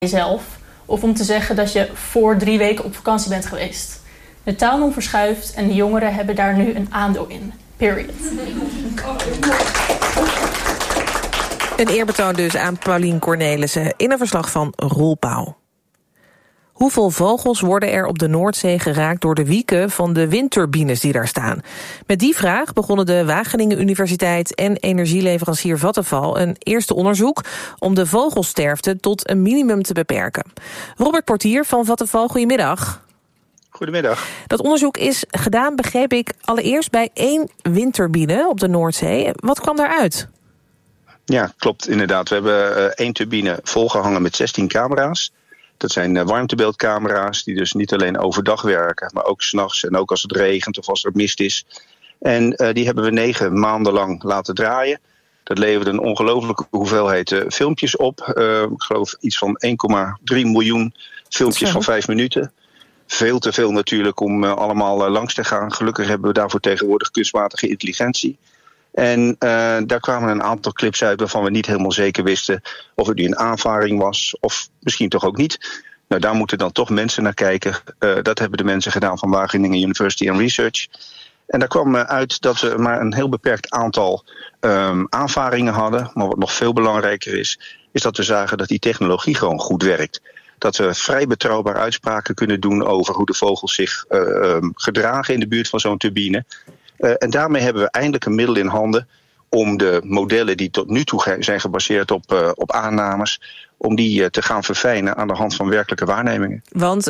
jezelf of om te zeggen dat je voor 3 weken op vakantie bent geweest. De taalnorm verschuift en de jongeren hebben daar nu een aandeel in. Period. Een eerbetoon dus aan Paulien Cornelissen in een verslag van Roel Pauw. Hoeveel vogels worden er op de Noordzee geraakt door de wieken van de windturbines die daar staan? Met die vraag begonnen de Wageningen Universiteit en energieleverancier Vattenfall een eerste onderzoek om de vogelsterfte tot een minimum te beperken. Robert Portier van Vattenfall, goedemiddag. Goedemiddag. Dat onderzoek is gedaan, begreep ik, allereerst bij 1 windturbine op de Noordzee. Wat kwam daaruit? Ja, klopt inderdaad. We hebben 1 turbine volgehangen met 16 camera's. Dat zijn warmtebeeldcamera's die dus niet alleen overdag werken, maar ook 's nachts en ook als het regent of als er mist is. En die hebben we 9 maanden lang laten draaien. Dat leverde een ongelofelijke hoeveelheid filmpjes op. Ik geloof iets van 1,3 miljoen filmpjes van 5 minuten. Veel te veel natuurlijk om allemaal langs te gaan. Gelukkig hebben we daarvoor tegenwoordig kunstmatige intelligentie. En daar kwamen een aantal clips uit waarvan we niet helemaal zeker wisten of het nu een aanvaring was of misschien toch ook niet. Nou, daar moeten dan toch mensen naar kijken. Dat hebben de mensen gedaan van Wageningen University and Research. En daar kwam uit dat we maar een heel beperkt aantal aanvaringen hadden. Maar wat nog veel belangrijker is dat we zagen dat die technologie gewoon goed werkt. Dat we vrij betrouwbaar uitspraken kunnen doen over hoe de vogels zich gedragen in de buurt van zo'n turbine. En daarmee hebben we eindelijk een middel in handen om de modellen die tot nu toe zijn gebaseerd op aannames, om die te gaan verfijnen aan de hand van werkelijke waarnemingen. Want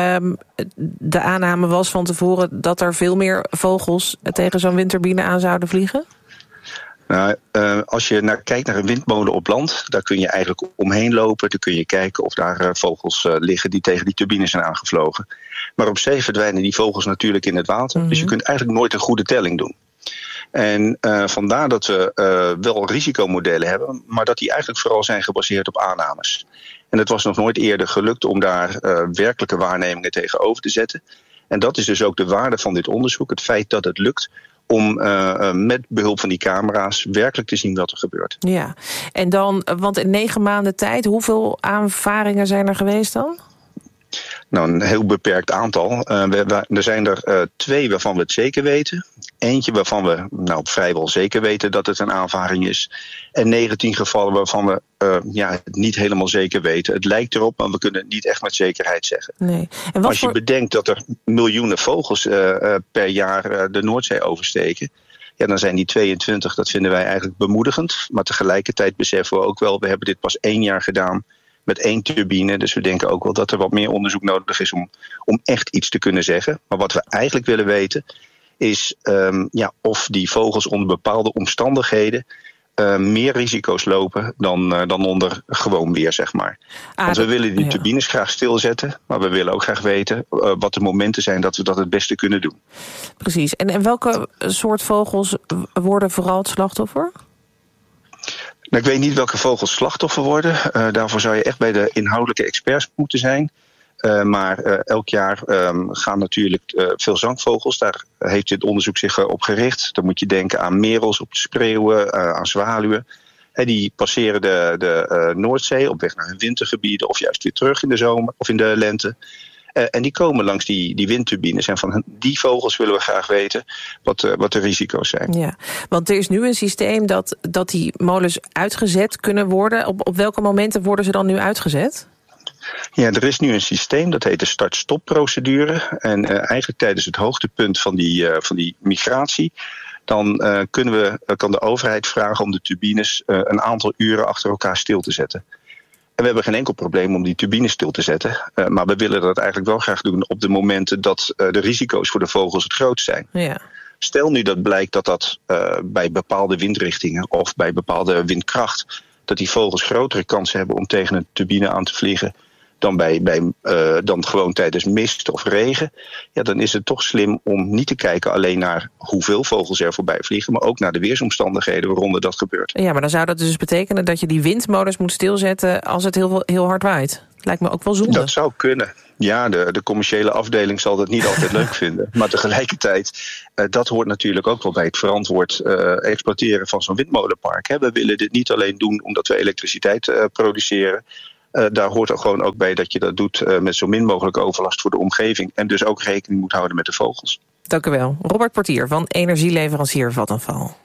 de aanname was van tevoren dat er veel meer vogels tegen zo'n windturbine aan zouden vliegen? Nou, als je kijkt naar een windmolen op land, daar kun je eigenlijk omheen lopen. Dan kun je kijken of daar vogels liggen die tegen die turbines zijn aangevlogen. Maar op zee verdwijnen die vogels natuurlijk in het water. Mm-hmm. Dus je kunt eigenlijk nooit een goede telling doen. En vandaar dat we wel risicomodellen hebben, maar dat die eigenlijk vooral zijn gebaseerd op aannames. En het was nog nooit eerder gelukt om daar werkelijke waarnemingen tegenover te zetten. En dat is dus ook de waarde van dit onderzoek. Het feit dat het lukt om met behulp van die camera's werkelijk te zien wat er gebeurt. Ja, en dan, want in 9 maanden tijd, hoeveel aanvaringen zijn er geweest dan? Nou, een heel beperkt aantal. Er zijn er 2 waarvan we het zeker weten. Eentje waarvan we vrijwel zeker weten dat het een aanvaring is. En 19 gevallen waarvan we het niet helemaal zeker weten. Het lijkt erop, maar we kunnen het niet echt met zekerheid zeggen. Nee. En als je bedenkt dat er miljoenen vogels per jaar de Noordzee oversteken, ja, dan zijn die 22, dat vinden wij eigenlijk bemoedigend. Maar tegelijkertijd beseffen we ook wel, we hebben dit pas 1 jaar gedaan met 1 turbine. Dus we denken ook wel dat er wat meer onderzoek nodig is om echt iets te kunnen zeggen. Maar wat we eigenlijk willen weten is of die vogels onder bepaalde omstandigheden meer risico's lopen dan onder gewoon weer, zeg maar. Want we willen die turbines graag stilzetten, maar we willen ook graag weten wat de momenten zijn dat we dat het beste kunnen doen. Precies. En welke soort vogels worden vooral het slachtoffer? Nou, ik weet niet welke vogels slachtoffer worden. Daarvoor zou je echt bij de inhoudelijke experts moeten zijn. Maar elk jaar gaan natuurlijk veel zangvogels. Daar heeft dit onderzoek zich op gericht. Dan moet je denken aan merels, op de spreeuwen, aan zwaluwen. Die passeren de Noordzee op weg naar hun wintergebieden of juist weer terug in de zomer of in de lente. En die komen langs die windturbines. En van die vogels willen we graag weten wat de risico's zijn. Ja, want er is nu een systeem dat die molens uitgezet kunnen worden. Op welke momenten worden ze dan nu uitgezet? Ja, er is nu een systeem, dat heet de start-stop-procedure. En eigenlijk tijdens het hoogtepunt van die migratie, dan kan de overheid vragen om de turbines een aantal uren achter elkaar stil te zetten. En we hebben geen enkel probleem om die turbines stil te zetten. Maar we willen dat eigenlijk wel graag doen op de momenten dat de risico's voor de vogels het grootst zijn. Ja. Stel nu dat blijkt dat bij bepaalde windrichtingen of bij bepaalde windkracht, dat die vogels grotere kansen hebben om tegen een turbine aan te vliegen dan gewoon tijdens mist of regen. Ja, dan is het toch slim om niet te kijken alleen naar hoeveel vogels er voorbij vliegen, maar ook naar de weersomstandigheden waaronder dat gebeurt. Ja, maar dan zou dat dus betekenen dat je die windmolens moet stilzetten als het heel hard waait. Lijkt me ook wel zonde. Dat zou kunnen. Ja, de commerciële afdeling zal dat niet altijd leuk vinden. Maar tegelijkertijd, dat hoort natuurlijk ook wel bij het verantwoord exploiteren van zo'n windmolenpark. We willen dit niet alleen doen omdat we elektriciteit produceren. Daar hoort er gewoon ook bij dat je dat doet met zo min mogelijk overlast voor de omgeving. En dus ook rekening moet houden met de vogels. Dank u wel. Robert Portier van energieleverancier Vattenfall.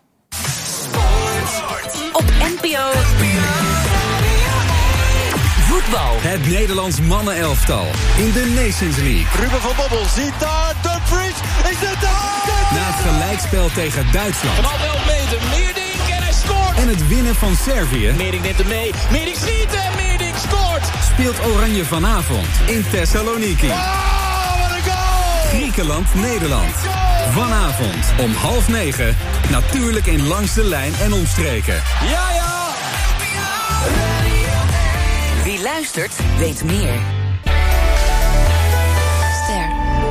Op NPO Voetbal. Het Nederlands mannenelftal in de Nations League. Ruben van Bommel ziet daar Dumfries. Is het daar? Na het gelijkspel tegen Duitsland. Van al wel meter. Meerdink en hij scoort. En het winnen van Servië. Meerdink neemt hem mee. Meerdink schiet en Meerdink scoort. Speelt Oranje vanavond in Thessaloniki. Oh, wat een goal! Griekenland-Nederland. Vanavond om 20:30. Natuurlijk in Langs de Lijn en omstreken. Ja, ja! Wie luistert, weet meer. Ster.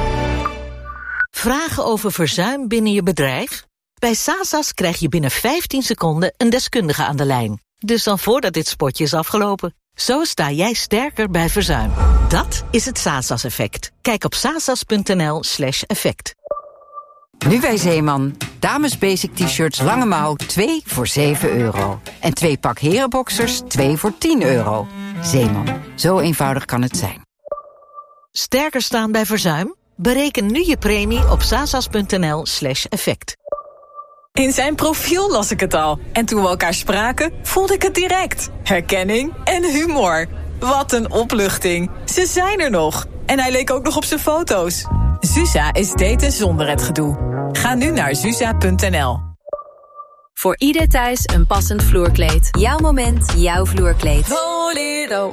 Vragen over verzuim binnen je bedrijf? Bij Sasas krijg je binnen 15 seconden een deskundige aan de lijn. Dus dan voordat dit spotje is afgelopen. Zo sta jij sterker bij verzuim. Dat is het Sasas-effect. Kijk op sasas.nl/effect. Nu bij Zeeman. Dames basic t-shirts lange mouw 2 voor €7. En 2 pak herenboxers 2 voor €10. Zeeman. Zo eenvoudig kan het zijn. Sterker staan bij verzuim? Bereken nu je premie op sasas.nl/effect. In zijn profiel las ik het al. En toen we elkaar spraken, voelde ik het direct. Herkenning en humor. Wat een opluchting. Ze zijn er nog. En hij leek ook nog op zijn foto's. Zusa is daten zonder het gedoe. Ga nu naar zusa.nl. Voor ieder thuis een passend vloerkleed. Jouw moment, jouw vloerkleed. Volero.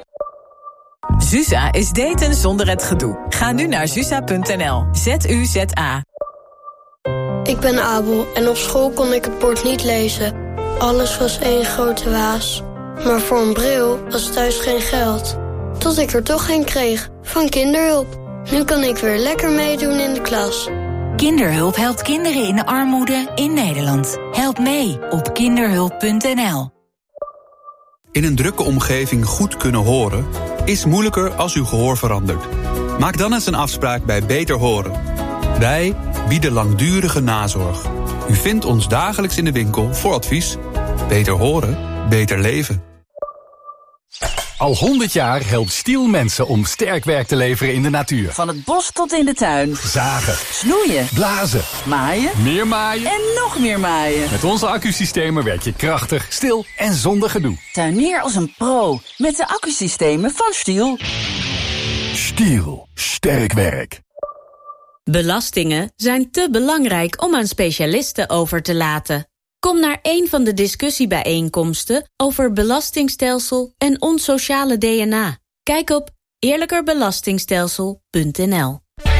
Zusa is daten zonder het gedoe. Ga nu naar zusa.nl. ZUZA. Ik ben Abel en op school kon ik het bord niet lezen. Alles was één grote waas. Maar voor een bril was thuis geen geld. Tot ik er toch een kreeg, van Kinderhulp. Nu kan ik weer lekker meedoen in de klas. Kinderhulp helpt kinderen in armoede in Nederland. Help mee op kinderhulp.nl. In een drukke omgeving goed kunnen horen is moeilijker als uw gehoor verandert. Maak dan eens een afspraak bij Beter Horen. Wij bieden langdurige nazorg. U vindt ons dagelijks in de winkel voor advies. Beter horen, beter leven. Al 100 jaar helpt Stiel mensen om sterk werk te leveren in de natuur. Van het bos tot in de tuin. Zagen, Snoeien, blazen, maaien, meer maaien en nog meer maaien. Met onze accusystemen werk je krachtig, stil en zonder gedoe. Tuinier als een pro met de accusystemen van Stiel. Stiel, sterk werk. Belastingen zijn te belangrijk om aan specialisten over te laten. Kom naar een van de discussiebijeenkomsten over belastingstelsel en ons sociale DNA. Kijk op eerlijkerbelastingstelsel.nl.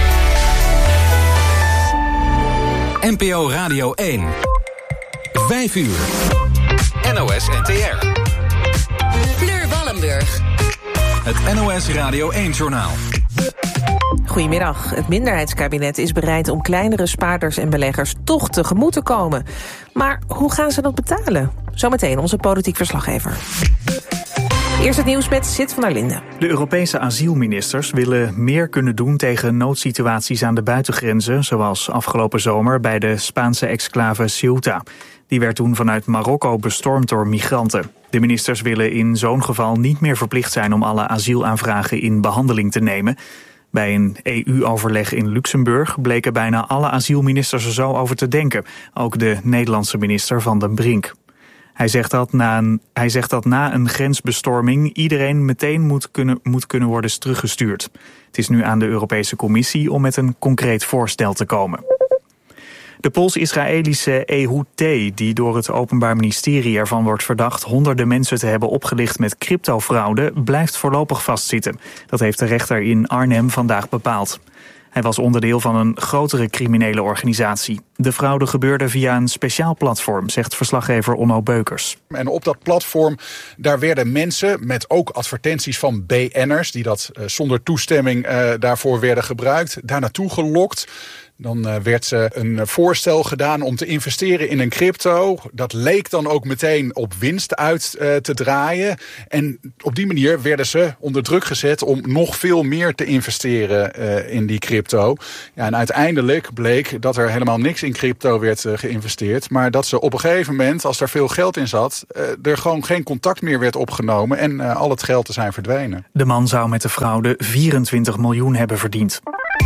NPO Radio 1. 5 uur. NOS NTR. Fleur Wallenburg. Het NOS Radio 1-journaal. Goedemiddag. Het minderheidskabinet is bereid om kleinere spaarders en beleggers toch tegemoet te komen. Maar hoe gaan ze dat betalen? Zometeen onze politiek verslaggever. Eerst het nieuws met Sid van der Linden. De Europese asielministers willen meer kunnen doen tegen noodsituaties aan de buitengrenzen, zoals afgelopen zomer bij de Spaanse exclave Ceuta. Die werd toen vanuit Marokko bestormd door migranten. De ministers willen in zo'n geval niet meer verplicht zijn om alle asielaanvragen in behandeling te nemen. Bij een EU-overleg in Luxemburg bleken bijna alle asielministers er zo over te denken. Ook de Nederlandse minister Van den Brink. Hij zegt dat na een grensbestorming iedereen meteen moet kunnen worden teruggestuurd. Het is nu aan de Europese Commissie om met een concreet voorstel te komen. De Pools-Israëlische Ehud T., die door het Openbaar Ministerie ervan wordt verdacht honderden mensen te hebben opgelicht met cryptofraude, blijft voorlopig vastzitten. Dat heeft de rechter in Arnhem vandaag bepaald. Hij was onderdeel van een grotere criminele organisatie. De fraude gebeurde via een speciaal platform, zegt verslaggever Onno Beukers. En op dat platform, daar werden mensen met ook advertenties van BN'ers, die dat zonder toestemming daarvoor werden gebruikt, daar naartoe gelokt. Dan werd een voorstel gedaan om te investeren in een crypto. Dat leek dan ook meteen op winst uit te draaien. En op die manier werden ze onder druk gezet om nog veel meer te investeren in die crypto. Ja, en uiteindelijk bleek dat er helemaal niks in crypto werd geïnvesteerd. Maar dat ze op een gegeven moment, als er veel geld in zat, er gewoon geen contact meer werd opgenomen en al het geld te zijn verdwenen. De man zou met de fraude 24 miljoen hebben verdiend.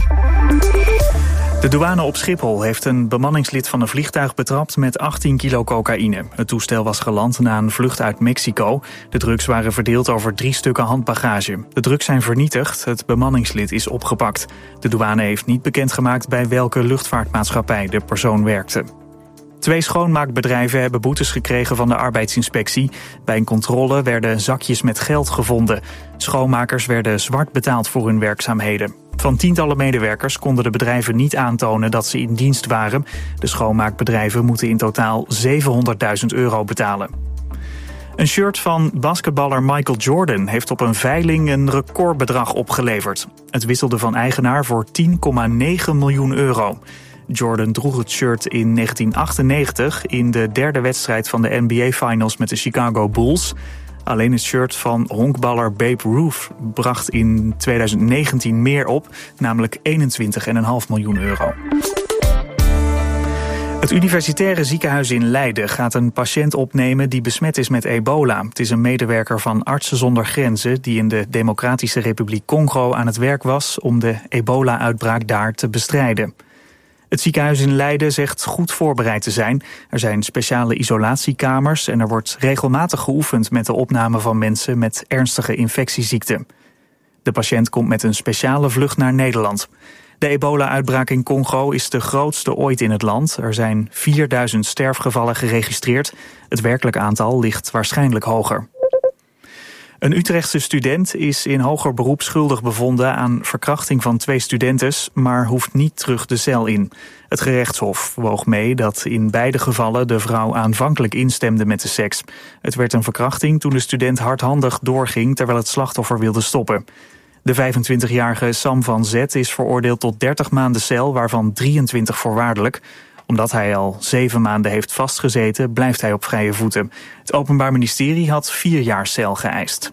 De douane op Schiphol heeft een bemanningslid van een vliegtuig betrapt met 18 kilo cocaïne. Het toestel was geland na een vlucht uit Mexico. De drugs waren verdeeld over 3 stukken handbagage. De drugs zijn vernietigd, het bemanningslid is opgepakt. De douane heeft niet bekendgemaakt bij welke luchtvaartmaatschappij de persoon werkte. 2 schoonmaakbedrijven hebben boetes gekregen van de arbeidsinspectie. Bij een controle werden zakjes met geld gevonden. Schoonmakers werden zwart betaald voor hun werkzaamheden. Van tientallen medewerkers konden de bedrijven niet aantonen dat ze in dienst waren. De schoonmaakbedrijven moeten in totaal €700.000 betalen. Een shirt van basketballer Michael Jordan heeft op een veiling een recordbedrag opgeleverd. Het wisselde van eigenaar voor €10,9 miljoen. Jordan droeg het shirt in 1998 in de 3e wedstrijd van de NBA Finals met de Chicago Bulls. Alleen het shirt van honkballer Babe Ruth bracht in 2019 meer op, namelijk €21,5 miljoen. Het Universitaire Ziekenhuis in Leiden gaat een patiënt opnemen die besmet is met ebola. Het is een medewerker van Artsen zonder Grenzen die in de Democratische Republiek Congo aan het werk was om de ebola-uitbraak daar te bestrijden. Het ziekenhuis in Leiden zegt goed voorbereid te zijn. Er zijn speciale isolatiekamers en er wordt regelmatig geoefend met de opname van mensen met ernstige infectieziekten. De patiënt komt met een speciale vlucht naar Nederland. De ebola-uitbraak in Congo is de grootste ooit in het land. Er zijn 4000 sterfgevallen geregistreerd. Het werkelijk aantal ligt waarschijnlijk hoger. Een Utrechtse student is in hoger beroep schuldig bevonden aan verkrachting van 2 studentes, maar hoeft niet terug de cel in. Het gerechtshof woog mee dat in beide gevallen de vrouw aanvankelijk instemde met de seks. Het werd een verkrachting toen de student hardhandig doorging terwijl het slachtoffer wilde stoppen. De 25-jarige Sam van Zet is veroordeeld tot 30 maanden cel, waarvan 23 voorwaardelijk. Omdat hij al 7 maanden heeft vastgezeten, blijft hij op vrije voeten. Het Openbaar Ministerie had 4 jaar cel geëist.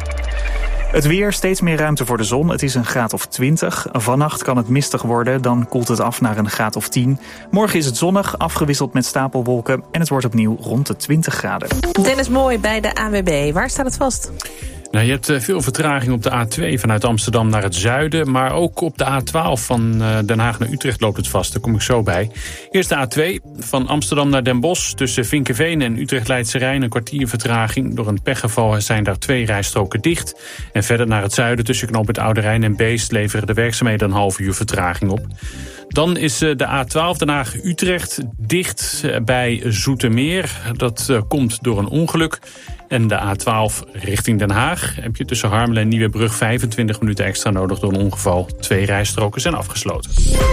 Het weer, steeds meer ruimte voor de zon. Het is een graad of 20. Vannacht kan het mistig worden, dan koelt het af naar een graad of 10. Morgen is het zonnig, afgewisseld met stapelwolken. En het wordt opnieuw rond de 20 graden. Dennis Mooi bij de ANWB. Waar staat het vast? Nou, je hebt veel vertraging op de A2 vanuit Amsterdam naar het zuiden. Maar ook op de A12 van Den Haag naar Utrecht loopt het vast. Daar kom ik zo bij. Eerst de A2 van Amsterdam naar Den Bosch. Tussen Vinkeveen en Utrecht-Leidse Rijn een kwartier vertraging. Door een pechgeval zijn daar 2 rijstroken dicht. En verder naar het zuiden tussen knooppunt Oude Rijn en Beest leveren de werkzaamheden een half uur vertraging op. Dan is de A12 Den Haag-Utrecht dicht bij Zoetermeer. Dat komt door een ongeluk. En de A12 richting Den Haag heb je tussen Harmelen en Nieuwebrug 25 minuten extra nodig door een ongeval. 2 rijstroken zijn afgesloten.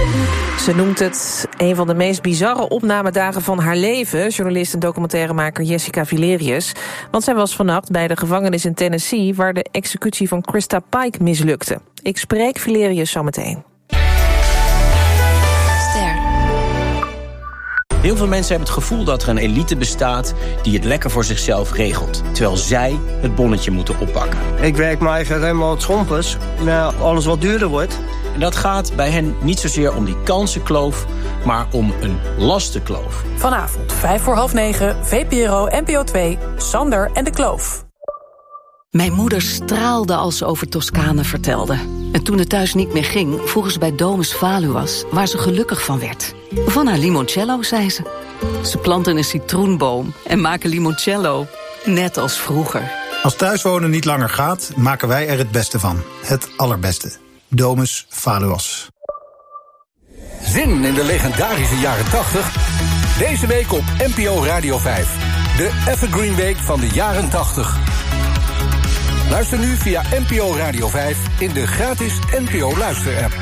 Ze noemt het een van de meest bizarre opnamedagen van haar leven, journalist en documentairemaker Jessica Villerius. Want zij was vannacht bij de gevangenis in Tennessee waar de executie van Krista Pike mislukte. Ik spreek Villerius zo meteen. Heel veel mensen hebben het gevoel dat er een elite bestaat die het lekker voor zichzelf regelt. Terwijl zij het bonnetje moeten oppakken. Ik werk me eigenlijk helemaal het schompers. Nou, alles wat duurder wordt. En dat gaat bij hen niet zozeer om die kansenkloof, maar om een lastenkloof. Vanavond 9:05, VPRO NPO 2, Sander en de Kloof. Mijn moeder straalde als ze over Toscane vertelde. En toen het thuis niet meer ging, vroegen ze bij Domus Valuas, waar ze gelukkig van werd. Van haar limoncello, zei ze. Ze planten een citroenboom en maken limoncello, net als vroeger. Als thuiswonen niet langer gaat, maken wij er het beste van. Het allerbeste. Domus Valuas. Zin in de legendarische jaren 80? Deze week op NPO Radio 5. De Evergreen Week van de jaren 80. Luister nu via NPO Radio 5 in de gratis NPO Luister-app.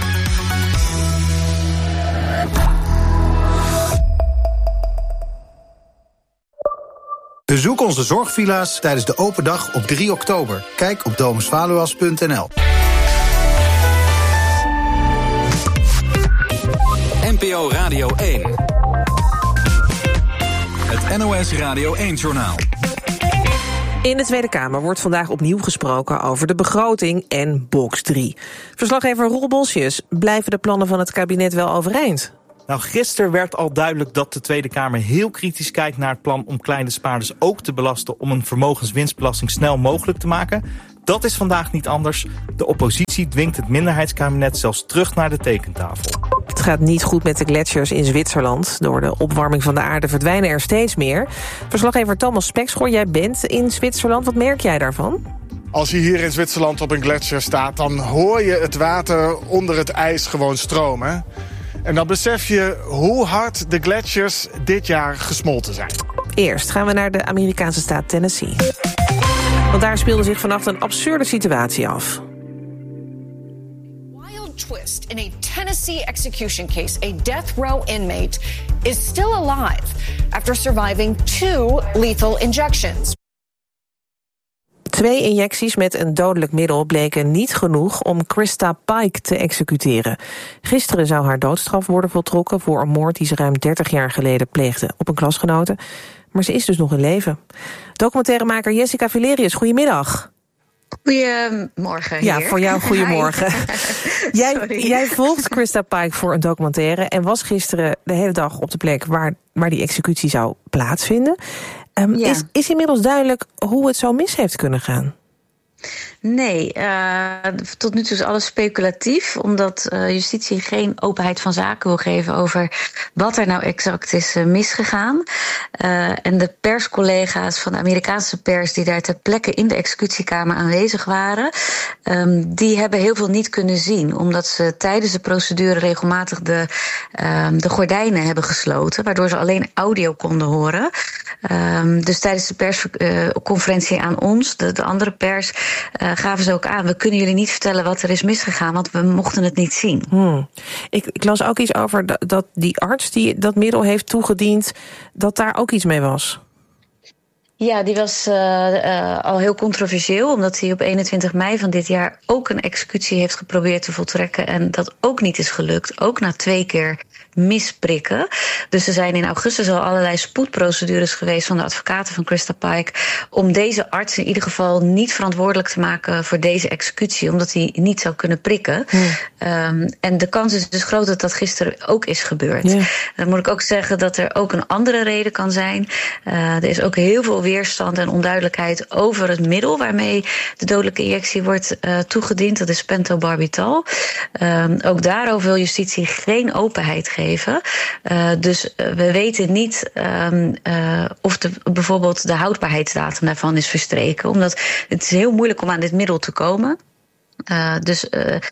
Bezoek onze zorgvilla's tijdens de open dag op 3 oktober. Kijk op domusvaluas.nl. NPO Radio 1. Het NOS Radio 1-journaal. In de Tweede Kamer wordt vandaag opnieuw gesproken over de begroting en box 3. Verslaggever Roel Bosjes, blijven de plannen van het kabinet wel overeind? Nou, gisteren werd al duidelijk dat de Tweede Kamer heel kritisch kijkt naar het plan om kleine spaarders ook te belasten om een vermogenswinstbelasting snel mogelijk te maken. Dat is vandaag niet anders. De oppositie dwingt het minderheidskabinet zelfs terug naar de tekentafel. Het gaat niet goed met de gletsjers in Zwitserland. Door de opwarming van de aarde verdwijnen er steeds meer. Verslaggever Thomas Spekschoor, jij bent in Zwitserland. Wat merk jij daarvan? Als je hier in Zwitserland op een gletsjer staat, dan hoor je het water onder het ijs gewoon stromen. En dan besef je hoe hard de gletsjers dit jaar gesmolten zijn. Eerst gaan we naar de Amerikaanse staat Tennessee. Want daar speelde zich vannacht een absurde situatie af. Wild twist in a Tennessee execution case. A death row inmate is still alive after surviving 2 lethal injections. 2 injecties met een dodelijk middel bleken niet genoeg om Krista Pike te executeren. Gisteren zou haar doodstraf worden voltrokken voor een moord die ze ruim 30 jaar geleden pleegde op een klasgenote. Maar ze is dus nog in leven. Documentairemaker Jessica Valerius, goedemiddag. Goedemorgen. Hier. Ja, voor jou goedemorgen. Jij volgt Krista Pike voor een documentaire en was gisteren de hele dag op de plek waar die executie zou plaatsvinden. Is inmiddels duidelijk hoe het zo mis heeft kunnen gaan? Nee, tot nu toe is alles speculatief, omdat justitie geen openheid van zaken wil geven over wat er nou exact is misgegaan. En de perscollega's van de Amerikaanse pers die daar ter plekke in de executiekamer aanwezig waren, die hebben heel veel niet kunnen zien, omdat ze tijdens de procedure regelmatig de gordijnen hebben gesloten, waardoor ze alleen audio konden horen. Dus tijdens de persconferentie aan ons, de andere pers, gaven ze ook aan, we kunnen jullie niet vertellen wat er is misgegaan, want we mochten het niet zien. Ik las ook iets over dat die arts die dat middel heeft toegediend, dat daar ook iets mee was. Ja, die was al heel controversieel, omdat hij op 21 mei van dit jaar ook een executie heeft geprobeerd te voltrekken en dat ook niet is gelukt, ook na 2 keer misprikken. Dus er zijn in augustus al allerlei spoedprocedures geweest van de advocaten van Krista Pike om deze arts in ieder geval niet verantwoordelijk te maken voor deze executie, omdat hij niet zou kunnen prikken. En de kans is dus groot dat dat gisteren ook is gebeurd. Dan moet ik ook zeggen dat er ook een andere reden kan zijn. Er is ook heel veel weerstand en onduidelijkheid over het middel waarmee de dodelijke injectie wordt toegediend. Dat is pentobarbital. Ook daarover wil justitie geen openheid geven. Dus we weten niet of bijvoorbeeld de houdbaarheidsdatum daarvan is verstreken. Omdat het is heel moeilijk om aan dit middel te komen. Dus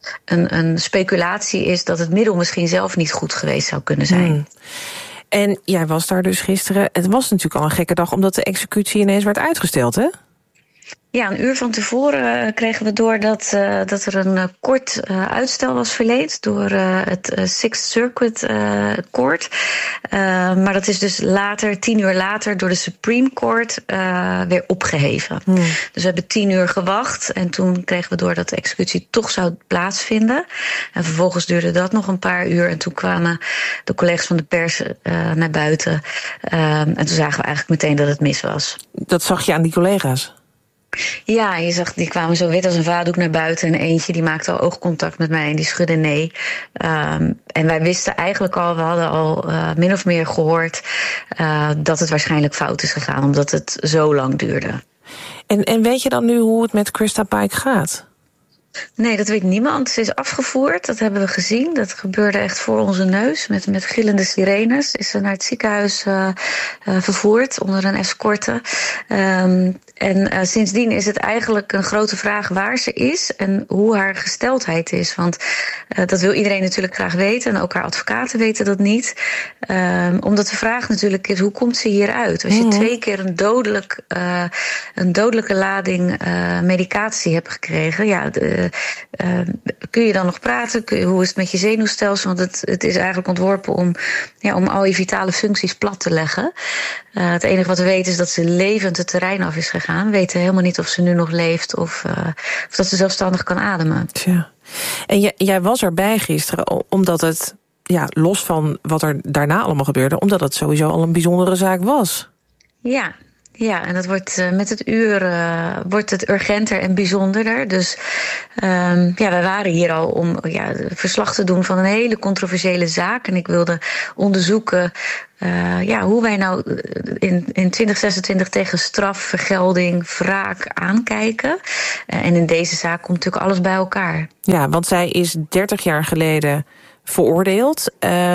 een speculatie is dat het middel misschien zelf niet goed geweest zou kunnen zijn. En jij was daar dus gisteren. Het was natuurlijk al een gekke dag omdat de executie ineens werd uitgesteld, hè? Ja, een uur van tevoren kregen we door dat er een kort uitstel was verleend door het Sixth Circuit Court. Maar dat is dus later, 10 uur later, door de Supreme Court weer opgeheven. Dus we hebben 10 uur gewacht en toen kregen we door dat de executie toch zou plaatsvinden. En vervolgens duurde dat nog een paar uur en toen kwamen de collega's van de pers naar buiten. En toen zagen we eigenlijk meteen dat het mis was. Dat zag je aan die collega's? Ja, je zag, die kwamen zo wit als een vaatdoek naar buiten. En eentje die maakte al oogcontact met mij en die schudde nee. En wij wisten eigenlijk al, we hadden al min of meer gehoord dat het waarschijnlijk fout is gegaan, omdat het zo lang duurde. En weet je dan nu hoe het met Krista Pike gaat? Nee, dat weet niemand. Ze is afgevoerd, dat hebben we gezien. Dat gebeurde echt voor onze neus. Met gillende sirenes is ze naar het ziekenhuis vervoerd onder een escorte. En sindsdien is het eigenlijk een grote vraag waar ze is en hoe haar gesteldheid is. Want dat wil iedereen natuurlijk graag weten en ook haar advocaten weten dat niet. Omdat de vraag natuurlijk is, hoe komt ze hieruit? Als je 2 keer een dodelijke lading medicatie hebt gekregen, ja, kun je dan nog praten? Hoe is het met je zenuwstelsel? Want het is eigenlijk ontworpen om al je vitale functies plat te leggen. Het enige wat we weten is dat ze levend het terrein af is gegaan. We weten helemaal niet of ze nu nog leeft of dat ze zelfstandig kan ademen. Tja. En jij was erbij gisteren omdat het los van wat er daarna allemaal gebeurde, omdat het sowieso al een bijzondere zaak was. Ja, en dat wordt met het uur wordt het urgenter en bijzonderder. Dus wij waren hier al om verslag te doen van een hele controversiële zaak. En ik wilde onderzoeken hoe wij nou in 2026 tegen straf, vergelding, wraak aankijken. En in deze zaak komt natuurlijk alles bij elkaar. Ja, want zij is 30 jaar geleden veroordeeld.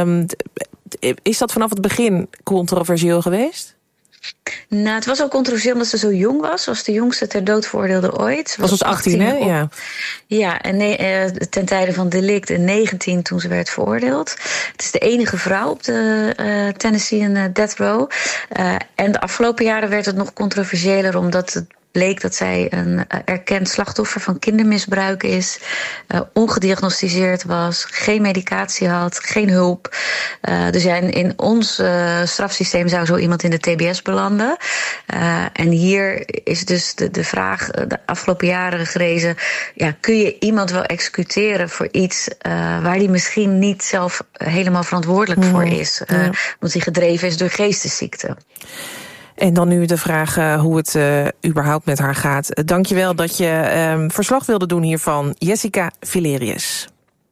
Is dat vanaf het begin controversieel geweest? Nou, het was al controversieel omdat ze zo jong was. Ze was de jongste ter dood veroordeelde ooit. Ze was 18, hè? Ja. Ja, en ten tijde van delict en 19 toen ze werd veroordeeld. Het is de enige vrouw op de Tennessee Death Row. En de afgelopen jaren werd het nog controversiëler omdat het bleek dat zij een erkend slachtoffer van kindermisbruik is, ongediagnosticeerd was, geen medicatie had, geen hulp. Dus in ons strafsysteem zou zo iemand in de TBS belanden. En hier is dus de vraag de afgelopen jaren gerezen, kun je iemand wel executeren voor iets waar die misschien niet zelf helemaal verantwoordelijk voor is, omdat hij gedreven is door geestesziekte. En dan nu de vraag hoe het überhaupt met haar gaat. Dank je wel dat je verslag wilde doen hiervan, Jessica Villerius.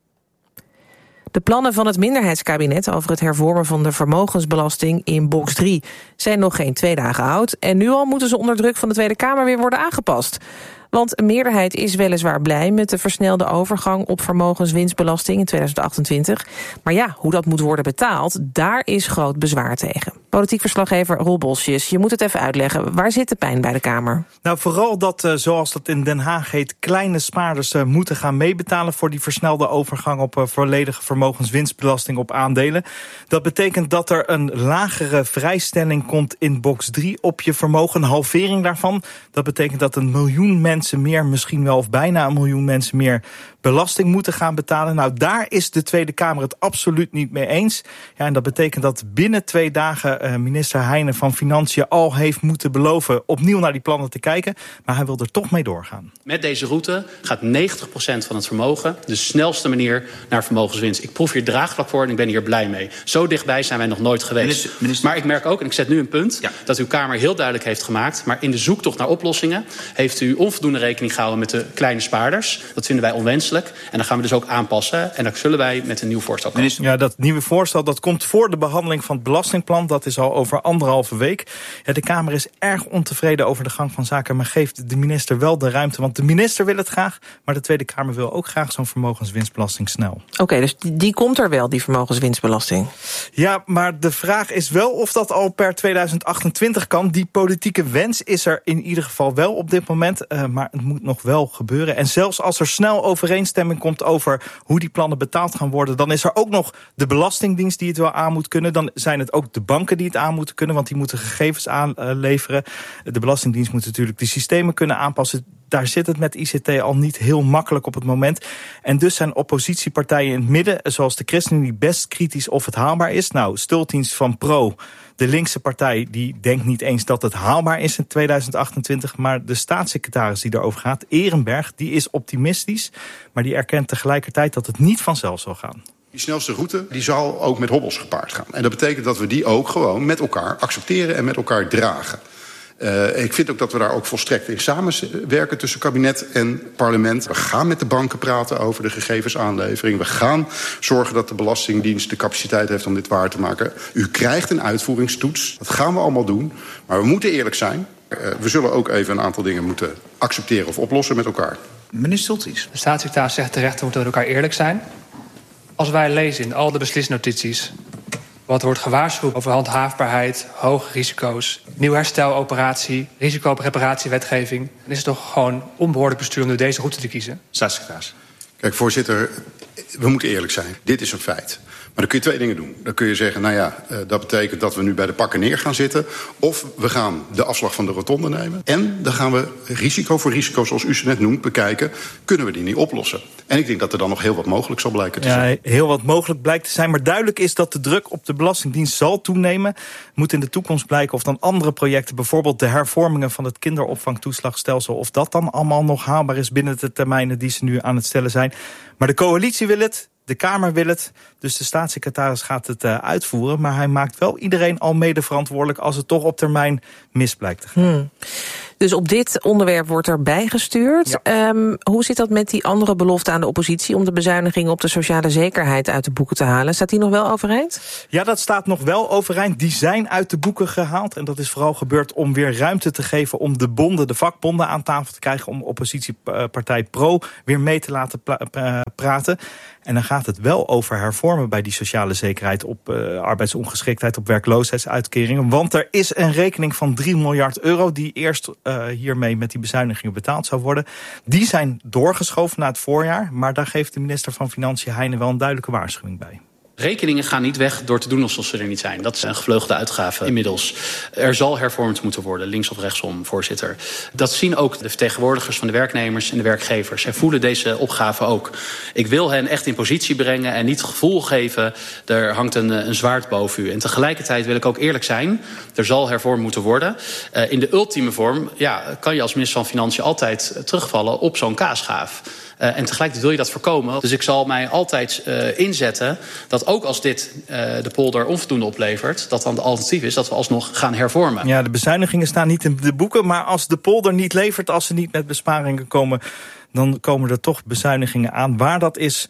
De plannen van het minderheidskabinet over het hervormen van de vermogensbelasting in box 3 zijn nog geen 2 dagen oud. En nu al moeten ze onder druk van de Tweede Kamer weer worden aangepast. Want een meerderheid is weliswaar blij met de versnelde overgang op vermogenswinstbelasting in 2028. Maar hoe dat moet worden betaald, daar is groot bezwaar tegen. Politiek verslaggever Roel Bosjes, je moet het even uitleggen. Waar zit de pijn bij de Kamer? Nou, vooral dat, zoals dat in Den Haag heet, kleine spaarders moeten gaan meebetalen voor die versnelde overgang op volledige vermogenswinstbelasting op aandelen. Dat betekent dat er een lagere vrijstelling komt in box 3 op je vermogen, een halvering daarvan. Dat betekent dat 1 miljoen mensen meer, misschien wel of bijna 1 miljoen mensen meer belasting moeten gaan betalen. Nou, daar is de Tweede Kamer het absoluut niet mee eens. Ja, en dat betekent dat binnen 2 dagen minister Heijnen van Financiën al heeft moeten beloven opnieuw naar die plannen te kijken. Maar hij wil er toch mee doorgaan. Met deze route gaat 90% van het vermogen de snelste manier naar vermogenswinst. Ik proef hier draagvlak voor en ik ben hier blij mee. Zo dichtbij zijn wij nog nooit geweest. Minister. Maar ik merk ook, en ik zet nu een punt, dat uw Kamer heel duidelijk heeft gemaakt, maar in de zoektocht naar oplossingen heeft u onvoldoende rekening gehouden met de kleine spaarders. Dat vinden wij onwenselijk. En dan gaan we dus ook aanpassen. En dan zullen wij met een nieuw voorstel komen. Ja, dat nieuwe voorstel dat komt voor de behandeling van het belastingplan. Dat is al over 1,5 week. Ja, de Kamer is erg ontevreden over de gang van zaken, maar geeft de minister wel de ruimte. Want de minister wil het graag, maar de Tweede Kamer wil ook graag zo'n vermogenswinstbelasting snel. Oké, dus die komt er wel, die vermogenswinstbelasting. Ja, maar de vraag is wel of dat al per 2028 kan. Die politieke wens is er in ieder geval wel op dit moment. Maar het moet nog wel gebeuren. En zelfs als er snel overeenstemming komt over hoe die plannen betaald gaan worden, dan is er ook nog de Belastingdienst die het wel aan moet kunnen. Dan zijn het ook de banken die het aan moeten kunnen, want die moeten gegevens aanleveren. De Belastingdienst moet natuurlijk de systemen kunnen aanpassen. Daar zit het met ICT al niet heel makkelijk op het moment. En dus zijn oppositiepartijen in het midden, zoals de ChristenUnie, best kritisch of het haalbaar is. Nou, Stultjens van Pro, de linkse partij, die denkt niet eens dat het haalbaar is in 2028. Maar de staatssecretaris die erover gaat, Ehrenberg, die is optimistisch. Maar die erkent tegelijkertijd dat het niet vanzelf zal gaan. Die snelste route die zal ook met hobbels gepaard gaan. En dat betekent dat we die ook gewoon met elkaar accepteren en met elkaar dragen. Ik vind ook dat we daar ook volstrekt in samenwerken tussen kabinet en parlement. We gaan met de banken praten over de gegevensaanlevering. We gaan zorgen dat de Belastingdienst de capaciteit heeft om dit waar te maken. U krijgt een uitvoeringstoets. Dat gaan we allemaal doen. Maar we moeten eerlijk zijn. We zullen ook even een aantal dingen moeten accepteren of oplossen met elkaar. Meneer Stultjens. De staatssecretaris zegt terecht, we moeten met elkaar eerlijk zijn. Als wij lezen in al de beslisnotities wat wordt gewaarschuwd over handhaafbaarheid, hoge risico's, nieuw hersteloperatie, risicoreparatiewetgeving, dan is het toch gewoon onbehoorlijk bestuur om nu deze route te kiezen? Staatssecretaris. Kijk, voorzitter, we moeten eerlijk zijn. Dit is een feit. Maar dan kun je 2 dingen doen. Dan kun je zeggen, dat betekent dat we nu bij de pakken neer gaan zitten. Of we gaan de afslag van de rotonde nemen. En dan gaan we risico voor risico, zoals u ze net noemt, bekijken. Kunnen we die niet oplossen? En ik denk dat er dan nog heel wat mogelijk zal blijken te zijn. Ja, heel wat mogelijk blijkt te zijn. Maar duidelijk is dat de druk op de Belastingdienst zal toenemen. Moet in de toekomst blijken of dan andere projecten, bijvoorbeeld de hervormingen van het kinderopvangtoeslagstelsel, of dat dan allemaal nog haalbaar is binnen de termijnen die ze nu aan het stellen zijn. Maar de coalitie wil het. De Kamer wil het, dus de staatssecretaris gaat het uitvoeren. Maar hij maakt wel iedereen al mede verantwoordelijk als het toch op termijn mis blijkt te gaan. Dus op dit onderwerp wordt er bijgestuurd. Ja. Hoe zit dat met die andere belofte aan de oppositie om de bezuinigingen op de sociale zekerheid uit de boeken te halen? Staat die nog wel overeind? Ja, dat staat nog wel overeind. Die zijn uit de boeken gehaald. En dat is vooral gebeurd om weer ruimte te geven om de vakbonden aan tafel te krijgen, om oppositiepartij Pro weer mee te laten praten. En dan gaat het wel over hervormen bij die sociale zekerheid, op arbeidsongeschiktheid, op werkloosheidsuitkeringen. Want er is een rekening van €3 miljard die eerst hiermee met die bezuinigingen betaald zou worden. Die zijn doorgeschoven naar het voorjaar, maar daar geeft de minister van Financiën Heijnen wel een duidelijke waarschuwing bij. Rekeningen gaan niet weg door te doen alsof ze er niet zijn. Dat is een gevleugelde uitgave inmiddels. Er zal hervormd moeten worden, links of rechtsom, voorzitter. Dat zien ook de vertegenwoordigers van de werknemers en de werkgevers. Zij voelen deze opgave ook. Ik wil hen echt in positie brengen en niet het gevoel geven, er hangt een zwaard boven u. En tegelijkertijd wil ik ook eerlijk zijn, er zal hervormd moeten worden. In de ultieme vorm kan je als minister van Financiën altijd terugvallen op zo'n kaasschaaf. En tegelijkertijd wil je dat voorkomen. Dus ik zal mij altijd inzetten dat ook als dit de polder onvoldoende oplevert, dat dan de alternatief is dat we alsnog gaan hervormen. Ja, de bezuinigingen staan niet in de boeken, maar als de polder niet levert, als ze niet met besparingen komen, dan komen er toch bezuinigingen aan. Waar dat is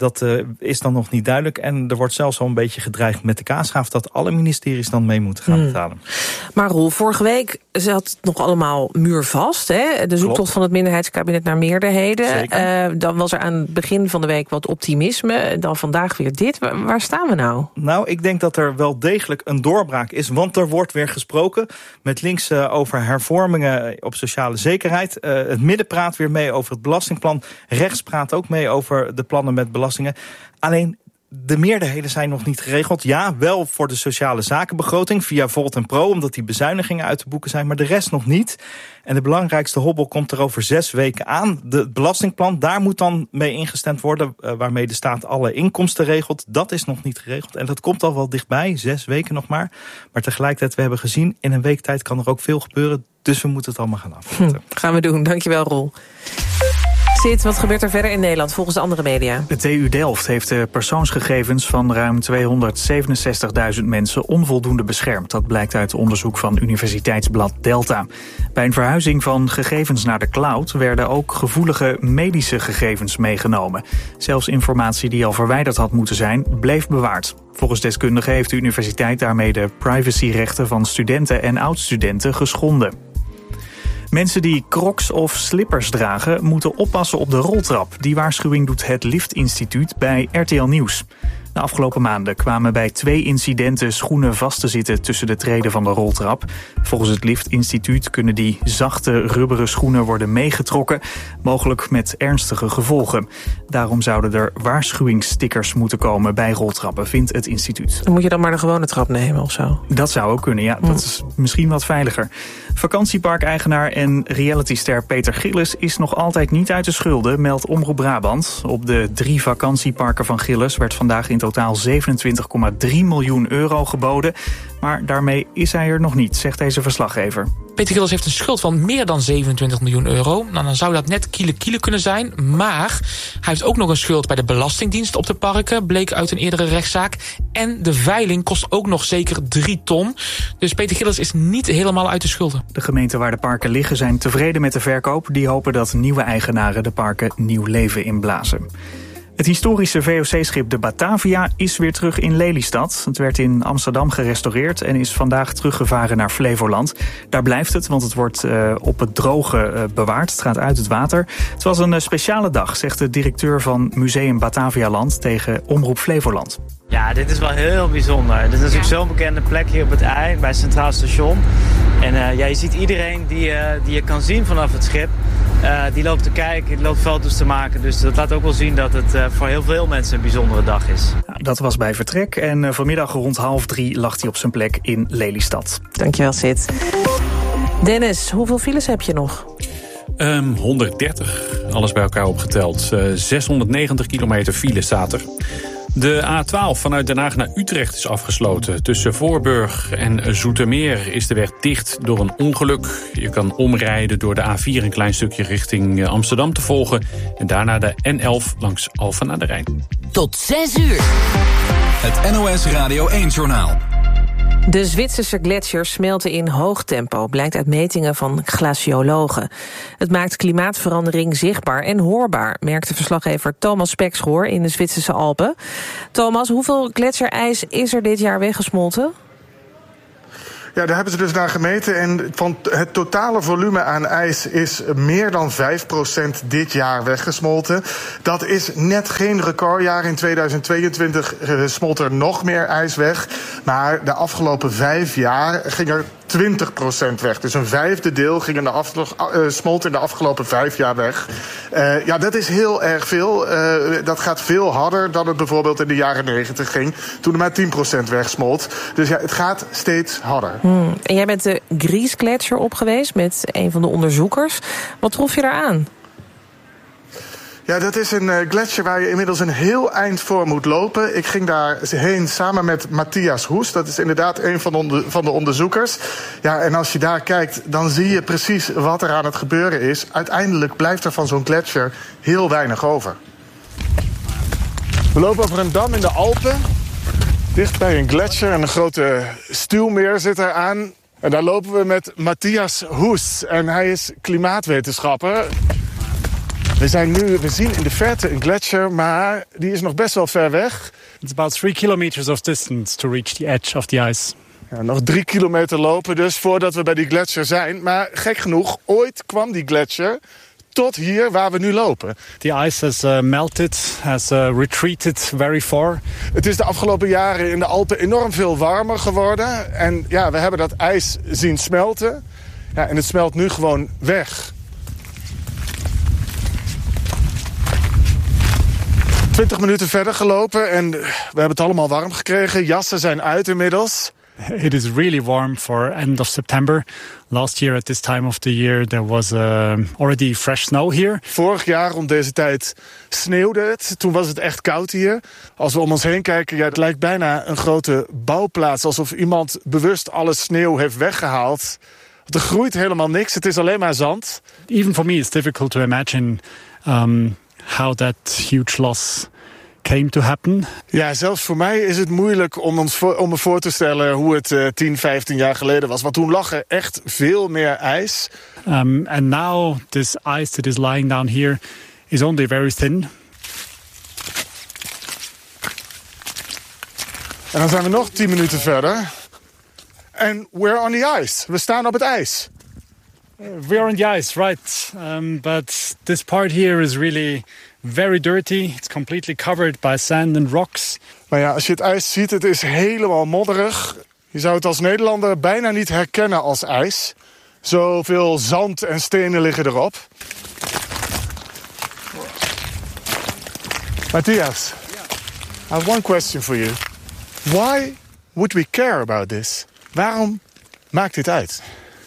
dan nog niet duidelijk. En er wordt zelfs al een beetje gedreigd met de kaasschaaf dat alle ministeries dan mee moeten gaan betalen. Maar Roel, vorige week zat het nog allemaal muurvast. Hè? De zoektocht van het minderheidskabinet naar meerderheden. Dan was er aan het begin van de week wat optimisme. Dan vandaag weer dit. Waar staan we nou? Nou, ik denk dat er wel degelijk een doorbraak is. Want er wordt weer gesproken met links over hervormingen op sociale zekerheid. Het midden praat weer mee over het belastingplan. Rechts praat ook mee over de plannen met belastingen. Alleen de meerderheden zijn nog niet geregeld. Ja, wel voor de sociale zakenbegroting via Volt en Pro, omdat die bezuinigingen uit de boeken zijn, maar de rest nog niet. En de belangrijkste hobbel komt er over 6 weken aan. Het belastingplan, daar moet dan mee ingestemd worden, waarmee de staat alle inkomsten regelt. Dat is nog niet geregeld en dat komt al wel dichtbij, 6 weken nog maar. Maar tegelijkertijd, we hebben gezien, in een week tijd kan er ook veel gebeuren. Dus we moeten het allemaal gaan afwachten. Gaan we doen, dankjewel Roel. Wat gebeurt er verder in Nederland volgens de andere media? De TU Delft heeft de persoonsgegevens van ruim 267.000 mensen onvoldoende beschermd. Dat blijkt uit onderzoek van Universiteitsblad Delta. Bij een verhuizing van gegevens naar de cloud werden ook gevoelige medische gegevens meegenomen. Zelfs informatie die al verwijderd had moeten zijn, bleef bewaard. Volgens deskundigen heeft de universiteit daarmee de privacyrechten van studenten en oud-studenten geschonden. Mensen die crocs of slippers dragen moeten oppassen op de roltrap. Die waarschuwing doet het Lift Instituut bij RTL Nieuws. De afgelopen maanden kwamen bij 2 incidenten schoenen vast te zitten tussen de treden van de roltrap. Volgens het Lift Instituut kunnen die zachte rubberen schoenen worden meegetrokken, mogelijk met ernstige gevolgen. Daarom zouden er waarschuwingsstickers moeten komen bij roltrappen, vindt het instituut. Dan moet je dan maar de gewone trap nemen of zo? Dat zou ook kunnen, ja. Dat is misschien wat veiliger. Vakantieparkeigenaar en realityster Peter Gillis is nog altijd niet uit de schulden, meldt Omroep Brabant. Op de 3 vakantieparken van Gillis werd vandaag in totaal €27,3 miljoen geboden. Maar daarmee is hij er nog niet, zegt deze verslaggever. Peter Gillis heeft een schuld van meer dan €27 miljoen. Nou, dan zou dat net kiele kunnen zijn. Maar hij heeft ook nog een schuld bij de Belastingdienst op de parken, bleek uit een eerdere rechtszaak. En de veiling kost ook nog zeker 3 ton. Dus Peter Gillis is niet helemaal uit de schulden. De gemeenten waar de parken liggen zijn tevreden met de verkoop. Die hopen dat nieuwe eigenaren de parken nieuw leven inblazen. Het historische VOC-schip de Batavia is weer terug in Lelystad. Het werd in Amsterdam gerestaureerd en is vandaag teruggevaren naar Flevoland. Daar blijft het, want het wordt op het droge bewaard. Het gaat uit het water. Het was een speciale dag, zegt de directeur van Museum Batavialand tegen Omroep Flevoland. Ja, dit is wel heel bijzonder. Dit is natuurlijk zo'n bekende plek hier op het IJ, bij het Centraal Station. En je ziet iedereen die je kan zien vanaf het schip. Die loopt te kijken, die loopt foto's te maken. Dus dat laat ook wel zien dat het voor heel veel mensen een bijzondere dag is. Ja, dat was bij vertrek. En vanmiddag rond 2:30 lag hij op zijn plek in Lelystad. Dankjewel, Sid. Dennis, hoeveel files heb je nog? 130, alles bij elkaar opgeteld. 690 kilometer file staat er. De A12 vanuit Den Haag naar Utrecht is afgesloten. Tussen Voorburg en Zoetermeer is de weg dicht door een ongeluk. Je kan omrijden door de A4 een klein stukje richting Amsterdam te volgen. En daarna de N11 langs Alphen aan de Rijn. tot 6 uur. Het NOS Radio 1-journaal. De Zwitserse gletsjers smelten in hoog tempo, blijkt uit metingen van glaciologen. Het maakt klimaatverandering zichtbaar en hoorbaar, merkte verslaggever Thomas Spekschoor in de Zwitserse Alpen. Thomas, hoeveel gletsjerijs is er dit jaar weggesmolten? Ja, daar hebben ze dus naar gemeten. En van het totale volume aan ijs is meer dan 5% dit jaar weggesmolten. Dat is net geen recordjaar. In 2022 smolt er nog meer ijs weg. Maar de afgelopen 5 jaar ging er 20% weg. Dus een vijfde deel smolt in de afgelopen 5 jaar weg. Ja, dat is heel erg veel. Dat gaat veel harder dan het bijvoorbeeld in de jaren 90 ging, toen er maar 10% wegsmolt. Dus ja, het gaat steeds harder. En jij bent de Griesgletsjer op geweest met een van de onderzoekers. Wat trof je daar aan? Ja, dat is een gletsjer waar je inmiddels een heel eind voor moet lopen. Ik ging daarheen samen met Matthias Hoes. Dat is inderdaad een van de onderzoekers. Ja, en als je daar kijkt, dan zie je precies wat er aan het gebeuren is. Uiteindelijk blijft er van zo'n gletsjer heel weinig over. We lopen over een dam in de Alpen. Dicht bij een gletsjer en een grote stuwmeer zit er aan. En daar lopen we met Matthias Hoes. En hij is klimaatwetenschapper. We zien in de verte een gletsjer, maar die is nog best wel ver weg. It's about 3 kilometers of distance to reach the edge of the ice. Ja, nog 3 kilometer lopen dus voordat we bij die gletsjer zijn. Maar gek genoeg, ooit kwam die gletsjer tot hier waar we nu lopen. The ice has melted, has retreated very far. Het is de afgelopen jaren in de Alpen enorm veel warmer geworden. En ja, we hebben dat ijs zien smelten. Ja, en het smelt nu gewoon weg. 20 minuten verder gelopen en we hebben het allemaal warm gekregen. Jassen zijn uit inmiddels. It is really warm for end of September. Last year at this time of the year there was already fresh snow here. Vorig jaar rond deze tijd sneeuwde het. Toen was het echt koud hier. Als we om ons heen kijken, ja, het lijkt bijna een grote bouwplaats. Alsof iemand bewust alle sneeuw heeft weggehaald. Er groeit helemaal niks, het is alleen maar zand. Even for me it's difficult to imagine how that huge loss came to happen. Ja, zelfs voor mij is het moeilijk om me voor te stellen hoe het 10, 15 jaar geleden was. Want toen lag er echt veel meer ijs. And now this ice that is lying down here is only very thin. En dan zijn we nog 10 minuten verder. En we're on the ice. We staan op het ijs. We're on the ice, right. But this part here is really very dirty. It's completely covered by sand and rocks. Maar ja, als je het ijs ziet, het is helemaal modderig. Je zou het als Nederlander bijna niet herkennen als ijs. Zoveel zand en stenen liggen erop. Matthias, I have one question for you. Why would we care about this? Waarom maakt dit uit?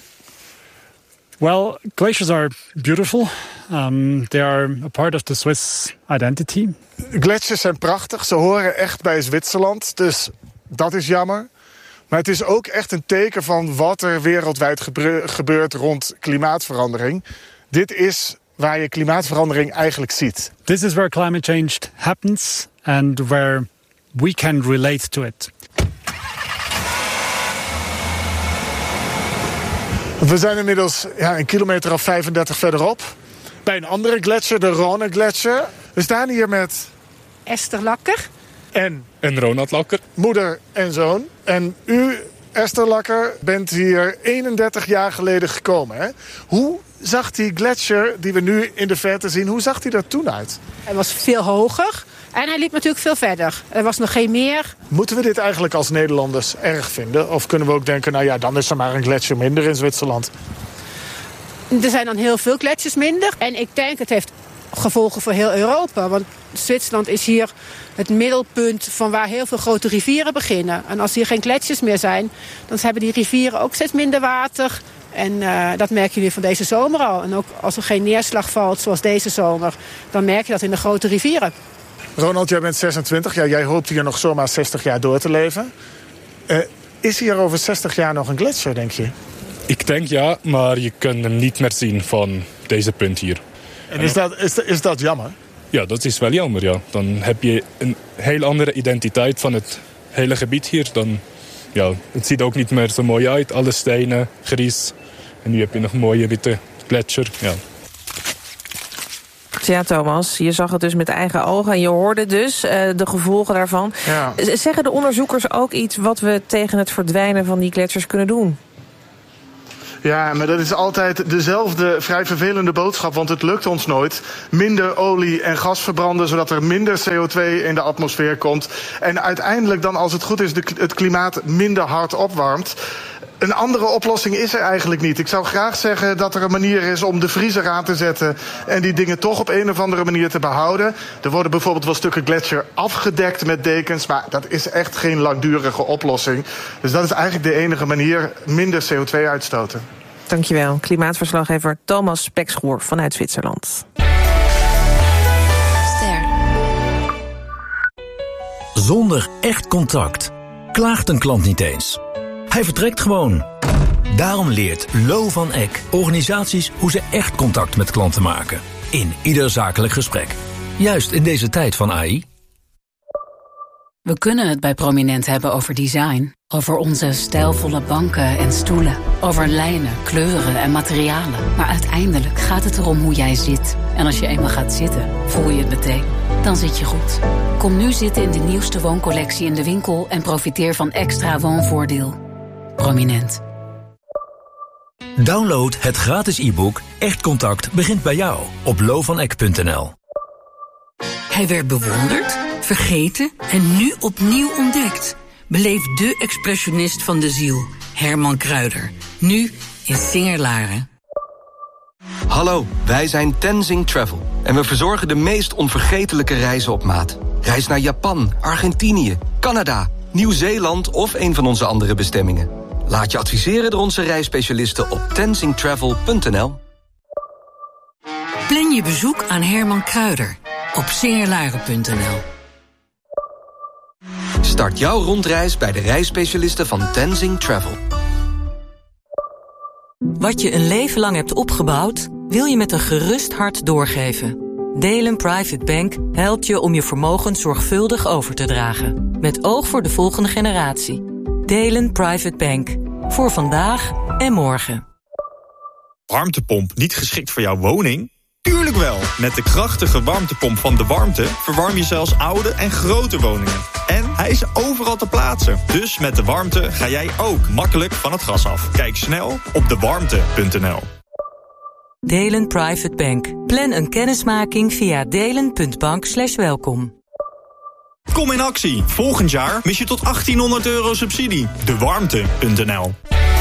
Well, glaciers are beautiful. They are a part of the Swiss identity. Gletsjers zijn prachtig, ze horen echt bij Zwitserland, dus dat is jammer. Maar het is ook echt een teken van wat er wereldwijd gebeurt rond klimaatverandering. Dit is waar je klimaatverandering eigenlijk ziet. This is where climate change happens and where we can relate to it. We zijn inmiddels een kilometer of 35 verderop. Bij een andere gletsjer, de Rhône-gletsjer. We staan hier met Esther Lakker. En Ronald Lakker. Moeder en zoon. En u, Esther Lakker, bent hier 31 jaar geleden gekomen. Hè? Hoe zag die gletsjer die we nu in de verte zien, hoe zag die er toen uit? Hij was veel hoger. En hij liep natuurlijk veel verder. Er was nog geen meer. Moeten we dit eigenlijk als Nederlanders erg vinden? Of kunnen we ook denken, nou ja, dan is er maar een gletsjer minder in Zwitserland? Er zijn dan heel veel gletsjers minder. En ik denk, het heeft gevolgen voor heel Europa. Want Zwitserland is hier het middelpunt van waar heel veel grote rivieren beginnen. En als hier geen gletsjers meer zijn, dan hebben die rivieren ook steeds minder water. En dat merk je nu van deze zomer al. En ook als er geen neerslag valt, zoals deze zomer, dan merk je dat in de grote rivieren. Ronald, jij bent 26. Ja, jij hoopt hier nog zomaar 60 jaar door te leven. Is hier over 60 jaar nog een gletsjer, denk je? Ik denk ja, maar je kunt hem niet meer zien van deze punt hier. En is dat jammer? Ja, dat is wel jammer, ja. Dan heb je een heel andere identiteit van het hele gebied hier. Dan, ja, het ziet ook niet meer zo mooi uit. Alle stenen, gries. En nu heb je nog een mooie witte gletsjer, ja. Ja, Thomas, je zag het dus met eigen ogen en je hoorde dus de gevolgen daarvan. Ja. Zeggen de onderzoekers ook iets wat we tegen het verdwijnen van die gletsjers kunnen doen? Ja, maar dat is altijd dezelfde vrij vervelende boodschap, want het lukt ons nooit. Minder olie en gas verbranden, zodat er minder CO2 in de atmosfeer komt. En uiteindelijk dan, als het goed is, het klimaat minder hard opwarmt. Een andere oplossing is er eigenlijk niet. Ik zou graag zeggen dat er een manier is om de vriezer aan te zetten en die dingen toch op een of andere manier te behouden. Er worden bijvoorbeeld wel stukken gletsjer afgedekt met dekens, maar dat is echt geen langdurige oplossing. Dus dat is eigenlijk de enige manier, minder CO2 uitstoten. Dankjewel, klimaatverslaggever Thomas Pekschoor vanuit Zwitserland. Zonder echt contact klaagt een klant niet eens. Hij vertrekt gewoon. Daarom leert Lo van Eck organisaties hoe ze echt contact met klanten maken. In ieder zakelijk gesprek. Juist in deze tijd van AI. We kunnen het bij Prominent hebben over design. Over onze stijlvolle banken en stoelen. Over lijnen, kleuren en materialen. Maar uiteindelijk gaat het erom hoe jij zit. En als je eenmaal gaat zitten, voel je het meteen. Dan zit je goed. Kom nu zitten in de nieuwste wooncollectie in de winkel en profiteer van extra woonvoordeel. Prominent. Download het gratis e-book Echt Contact begint bij jou op lovaneck.nl. Hij werd bewonderd, vergeten en nu opnieuw ontdekt. Beleef de expressionist van de ziel, Herman Kruijder. Nu in Singer-Laren. Hallo, wij zijn Tenzing Travel. En we verzorgen de meest onvergetelijke reizen op maat. Reis naar Japan, Argentinië, Canada, Nieuw-Zeeland of een van onze andere bestemmingen. Laat je adviseren door onze reisspecialisten op tenzingtravel.nl. Plan je bezoek aan Herman Kruijder op singerlaren.nl. Start jouw rondreis bij de reisspecialisten van Tenzing Travel. Wat je een leven lang hebt opgebouwd, wil je met een gerust hart doorgeven. Delen Private Bank helpt je om je vermogen zorgvuldig over te dragen. Met oog voor de volgende generatie. Delen Private Bank. Voor vandaag en morgen. Warmtepomp niet geschikt voor jouw woning? Tuurlijk wel! Met de krachtige warmtepomp van De Warmte verwarm je zelfs oude en grote woningen. En hij is overal te plaatsen. Dus met De Warmte ga jij ook makkelijk van het gas af. Kijk snel op dewarmte.nl. Delen Private Bank. Plan een kennismaking via delen.bank/welkom. Kom in actie. Volgend jaar mis je tot €1800 subsidie. Dewarmte.nl.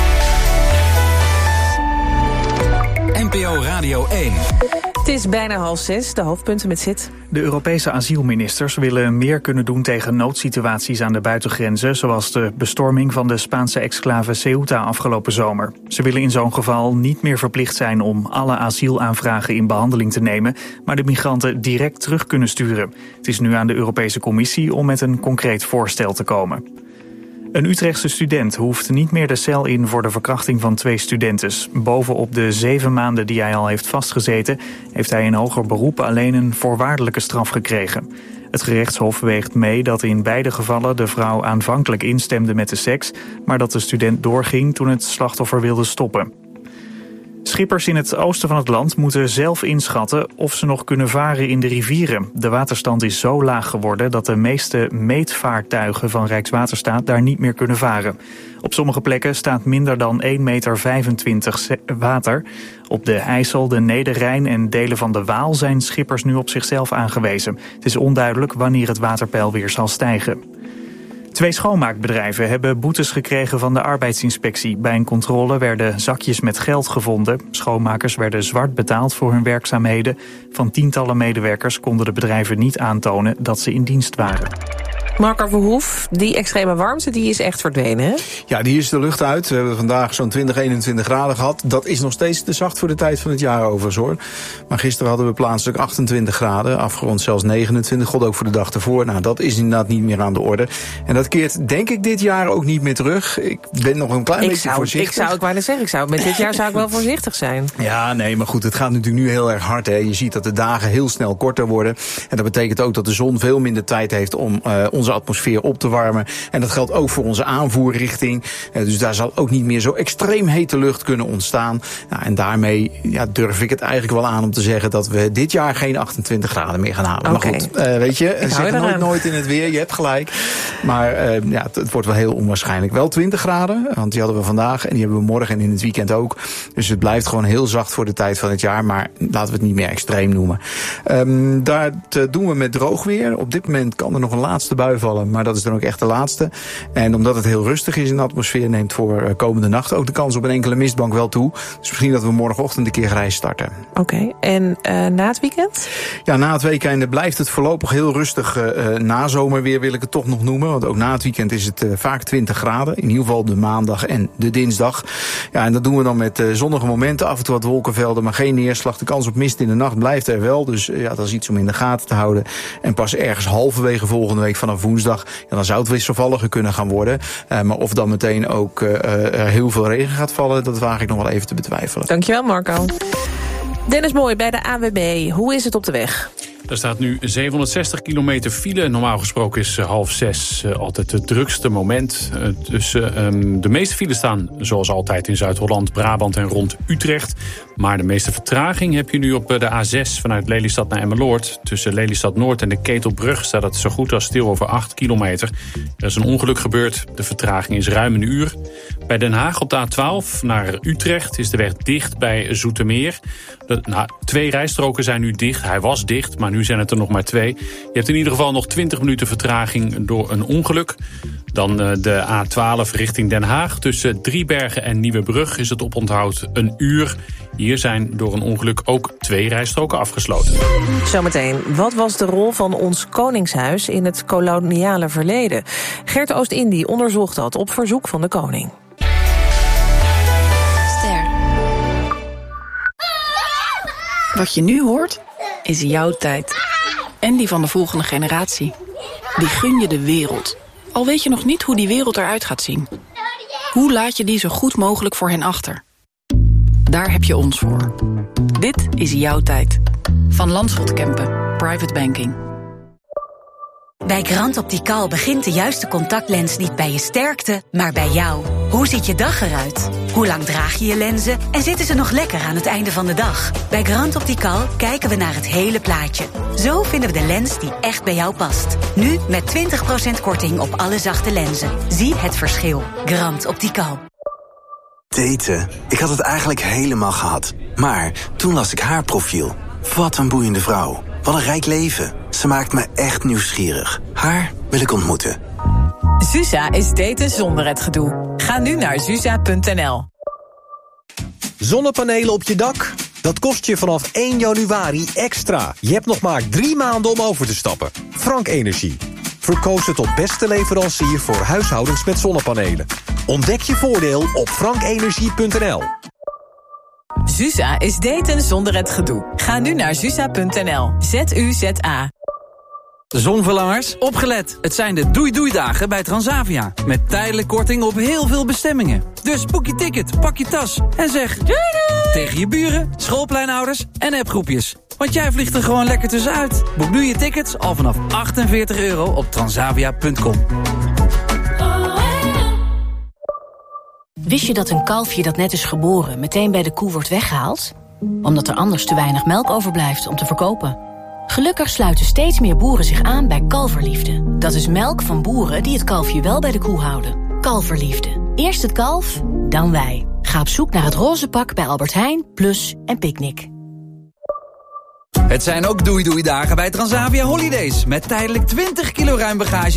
NPO Radio 1. Het is bijna 5:30, de hoofdpunten met Sid. De Europese asielministers willen meer kunnen doen tegen noodsituaties aan de buitengrenzen, zoals de bestorming van de Spaanse exclave Ceuta afgelopen zomer. Ze willen in zo'n geval niet meer verplicht zijn om alle asielaanvragen in behandeling te nemen, maar de migranten direct terug kunnen sturen. Het is nu aan de Europese Commissie om met een concreet voorstel te komen. Een Utrechtse student hoeft niet meer de cel in voor de verkrachting van 2 studentes. Bovenop de 7 maanden die hij al heeft vastgezeten, heeft hij in hoger beroep alleen een voorwaardelijke straf gekregen. Het gerechtshof weegt mee dat in beide gevallen de vrouw aanvankelijk instemde met de seks, maar dat de student doorging toen het slachtoffer wilde stoppen. Schippers in het oosten van het land moeten zelf inschatten of ze nog kunnen varen in de rivieren. De waterstand is zo laag geworden dat de meeste meetvaartuigen van Rijkswaterstaat daar niet meer kunnen varen. Op sommige plekken staat minder dan 1,25 meter water. Op de IJssel, de Nederrijn en delen van de Waal zijn schippers nu op zichzelf aangewezen. Het is onduidelijk wanneer het waterpeil weer zal stijgen. 2 schoonmaakbedrijven hebben boetes gekregen van de arbeidsinspectie. Bij een controle werden zakjes met geld gevonden. Schoonmakers werden zwart betaald voor hun werkzaamheden. Van tientallen medewerkers konden de bedrijven niet aantonen dat ze in dienst waren. Marco Verhoef, die extreme warmte die is echt verdwenen, hè? Ja, die is de lucht uit. We hebben vandaag zo'n 20, 21 graden gehad. Dat is nog steeds te zacht voor de tijd van het jaar overigens, hoor. Maar gisteren hadden we plaatselijk 28 graden, afgerond zelfs 29. God ook voor de dag ervoor. Nou, dat is inderdaad niet meer aan de orde. En dat keert, denk ik, dit jaar ook niet meer terug. Ik ben nog een klein beetje voorzichtig. Met dit jaar zou ik wel voorzichtig zijn. Ja, nee, maar goed, het gaat natuurlijk nu heel erg hard, hè. Je ziet dat de dagen heel snel korter worden. En dat betekent ook dat de zon veel minder tijd heeft om onze atmosfeer op te warmen. En dat geldt ook voor onze aanvoerrichting. Dus daar zal ook niet meer zo extreem hete lucht kunnen ontstaan. Nou, en daarmee durf ik het eigenlijk wel aan om te zeggen dat we dit jaar geen 28 graden meer gaan halen. Okay. Maar goed, weet je, zeg nooit in het weer. Je hebt gelijk. Maar het wordt wel heel onwaarschijnlijk. Wel 20 graden, want die hadden we vandaag en die hebben we morgen en in het weekend ook. Dus het blijft gewoon heel zacht voor de tijd van het jaar. Maar laten we het niet meer extreem noemen. Dat doen we met droog weer. Op dit moment kan er nog een laatste bui vallen, maar dat is dan ook echt de laatste. En omdat het heel rustig is in de atmosfeer, neemt voor komende nacht ook de kans op een enkele mistbank wel toe. Dus misschien dat we morgenochtend een keer grijs starten. Oké, en na het weekend? Ja, na het weekend blijft het voorlopig heel rustig. Nazomerweer wil ik het toch nog noemen. Want ook na het weekend is het vaak 20 graden. In ieder geval de maandag en de dinsdag. Ja, en dat doen we dan met zonnige momenten. Af en toe wat wolkenvelden, maar geen neerslag. De kans op mist in de nacht blijft er wel. Dus dat is iets om in de gaten te houden. En pas ergens halverwege volgende week vanaf woensdag, dan zou het wisselvalliger kunnen gaan worden. Maar of dan meteen ook er heel veel regen gaat vallen, dat waag ik nog wel even te betwijfelen. Dankjewel, Marco. Dennis Mooi bij de ANWB. Hoe is het op de weg? Er staat nu 760 kilometer file. Normaal gesproken is 5:30 altijd het drukste moment. Dus de meeste files staan zoals altijd in Zuid-Holland, Brabant en rond Utrecht. Maar de meeste vertraging heb je nu op de A6 vanuit Lelystad naar Emmeloord. Tussen Lelystad Noord en de Ketelbrug staat het zo goed als stil over 8 kilometer. Er is een ongeluk gebeurd. De vertraging is ruim een uur. Bij Den Haag op de A12 naar Utrecht is de weg dicht bij Zoetermeer. 2 rijstroken zijn nu dicht. Hij was dicht, maar nu zijn het er nog maar 2. Je hebt in ieder geval nog 20 minuten vertraging door een ongeluk. Dan de A12 richting Den Haag. Tussen Driebergen en Nieuwebrug is het oponthoud een uur. Hier zijn door een ongeluk ook 2 rijstroken afgesloten. Zometeen, wat was de rol van ons koningshuis in het koloniale verleden? Gert Oost-Indie onderzocht dat op verzoek van de koning. Wat je nu hoort, is jouw tijd. En die van de volgende generatie. Die gun je de wereld. Al weet je nog niet hoe die wereld eruit gaat zien. Hoe laat je die zo goed mogelijk voor hen achter? Daar heb je ons voor. Dit is jouw tijd. Van Landschot Kempen. Private Banking. Bij Grand Optical begint de juiste contactlens niet bij je sterkte, maar bij jou. Hoe ziet je dag eruit? Hoe lang draag je je lenzen? En zitten ze nog lekker aan het einde van de dag? Bij Grand Optical kijken we naar het hele plaatje. Zo vinden we de lens die echt bij jou past. Nu met 20% korting op alle zachte lenzen. Zie het verschil. Grand Optical. Daten. Ik had het eigenlijk helemaal gehad. Maar toen las ik haar profiel. Wat een boeiende vrouw. Wat een rijk leven. Ze maakt me echt nieuwsgierig. Haar wil ik ontmoeten. Zuza is daten zonder het gedoe. Ga nu naar zuza.nl. Zonnepanelen op je dak? Dat kost je vanaf 1 januari extra. Je hebt nog maar 3 maanden om over te stappen. Frank Energie. Verkozen tot beste leverancier voor huishoudens met zonnepanelen. Ontdek je voordeel op frankenergie.nl. Zuza is daten zonder het gedoe. Ga nu naar zuza.nl. ZUZA. Zonverlangers, opgelet. Het zijn de doei-doei-dagen bij Transavia. Met tijdelijk korting op heel veel bestemmingen. Dus boek je ticket, pak je tas en zeg doei doei tegen je buren, schoolpleinouders en appgroepjes. Want jij vliegt er gewoon lekker tussenuit. Boek nu je tickets al vanaf €48 op transavia.com. Wist je dat een kalfje dat net is geboren meteen bij de koe wordt weggehaald? Omdat er anders te weinig melk overblijft om te verkopen. Gelukkig sluiten steeds meer boeren zich aan bij Kalverliefde. Dat is melk van boeren die het kalfje wel bij de koe houden. Kalverliefde. Eerst het kalf, dan wij. Ga op zoek naar het roze pak bij Albert Heijn, Plus en Picnic. Het zijn ook doei-doei-dagen bij Transavia Holidays. Met tijdelijk 20 kilo ruim bagage